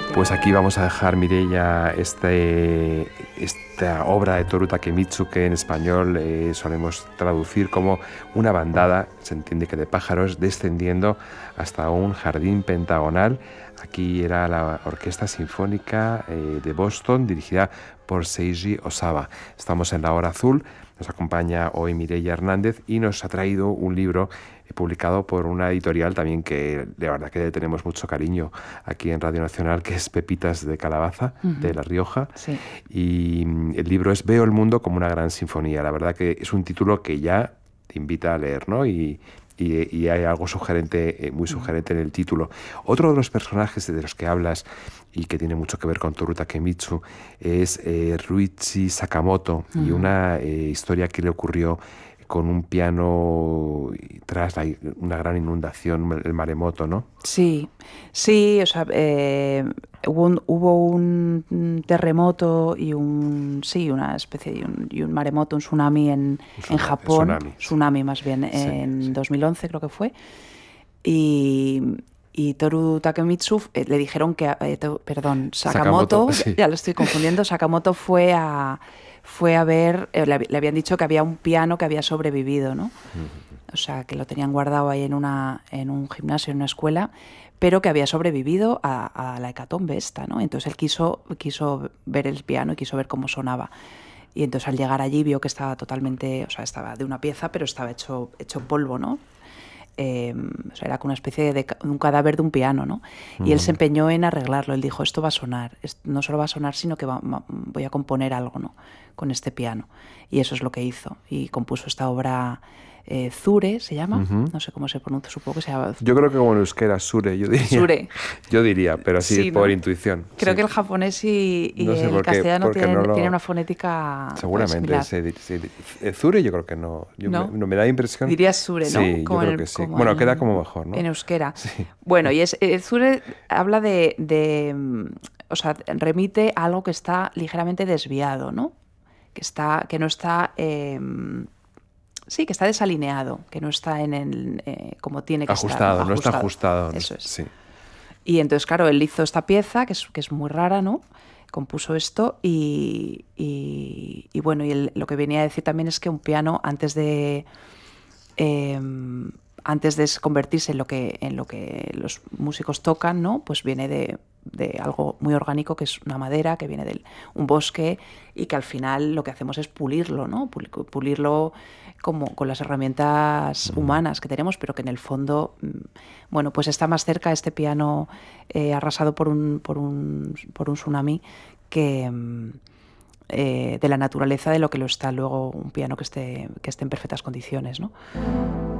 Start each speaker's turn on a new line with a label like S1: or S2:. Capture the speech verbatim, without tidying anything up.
S1: Pues aquí vamos a dejar, Mireia, este, esta obra de Toru Takemitsu, que en español eh, solemos traducir como una bandada, se entiende que de pájaros, descendiendo hasta un jardín pentagonal. Aquí era la Orquesta Sinfónica eh, de Boston, dirigida por Seiji Osawa. Estamos en la hora azul, nos acompaña hoy Mireia Hernández y nos ha traído un libro publicado por una editorial también que de verdad que tenemos mucho cariño aquí en Radio Nacional, que es Pepitas de Calabaza, uh-huh. de La Rioja.
S2: Sí.
S1: Y el libro es Veo el mundo como una gran sinfonía. La verdad que es un título que ya te invita a leer, ¿no? Y, y, y hay algo sugerente, muy sugerente en el título. Otro de los personajes de los que hablas y que tiene mucho que ver con Toru Takemitsu es eh, Ruichi Sakamoto, uh-huh. y una eh, historia que le ocurrió con un piano tras la, una gran inundación, el maremoto, ¿no?
S2: Sí, sí, o sea, eh, hubo, un, hubo un terremoto y un, sí, una especie de un, y un maremoto, un tsunami en, un tsunami, en Japón,
S1: tsunami,
S2: tsunami más bien, sí, en sí. dos mil once creo que fue, y... Y Toru Takemitsu eh, le dijeron que, eh, to, perdón, Sakamoto,
S1: Sakamoto sí.
S2: ya lo estoy confundiendo, Sakamoto fue a, fue a ver, eh, le, le habían dicho que había un piano que había sobrevivido, ¿no? Uh-huh. O sea, que lo tenían guardado ahí en, una, en un gimnasio, en una escuela, pero que había sobrevivido a, a la hecatombe esta, ¿no? Entonces él quiso, quiso ver el piano y quiso ver cómo sonaba. Y entonces al llegar allí vio que estaba totalmente, o sea, estaba de una pieza, pero estaba hecho, hecho polvo, ¿no? Eh, o sea, era como una especie de, de un cadáver de un piano, ¿no? Y uh-huh. él se empeñó en arreglarlo. Él dijo, esto va a sonar, no solo va a sonar, sino que va, va, voy a componer algo, ¿no? Con este piano. Y eso es lo que hizo. Y compuso esta obra, eh, Zure, ¿se llama? Uh-huh. No sé cómo se pronuncia, supongo que se llama.
S1: Yo creo que como en euskera, Sure, yo diría.
S2: Sure.
S1: Yo diría, pero así sí, por ¿no? intuición.
S2: Creo
S1: sí.
S2: que el japonés y, y
S1: no sé
S2: el
S1: por qué,
S2: castellano tienen,
S1: no lo...
S2: tienen una fonética
S1: seguramente. Se, se, Zure yo creo que no. Yo
S2: ¿No?
S1: Me, no me da impresión.
S2: Dirías Sure, ¿no?
S1: Sí,
S2: como
S1: yo creo
S2: el,
S1: que sí. Bueno,
S2: en,
S1: queda como mejor, ¿no?
S2: En euskera.
S1: Sí.
S2: Bueno, y es, eh, Zure habla de, de... O sea, remite a algo que está ligeramente desviado, ¿no? Que, está, que no está... Eh, sí, que está desalineado, que no está en el... Eh, como tiene que
S1: ajustado,
S2: estar.
S1: No está ajustado.
S2: Eso es.
S1: Sí.
S2: Y entonces, claro, él hizo esta pieza, que es, que es muy rara, ¿no? Compuso esto y, y, y bueno, y él, lo que venía a decir también es que un piano, antes de... Eh, antes de convertirse en lo que en lo que los músicos tocan, ¿no? Pues viene de, de algo muy orgánico, que es una madera, que viene de un bosque, y que al final lo que hacemos es pulirlo, ¿no? Pulirlo como con las herramientas humanas que tenemos, pero que en el fondo, bueno, pues está más cerca este piano eh, arrasado por un, por un, por un tsunami que... Eh, de la naturaleza de lo que lo está luego un piano que esté, que esté en perfectas condiciones, ¿no?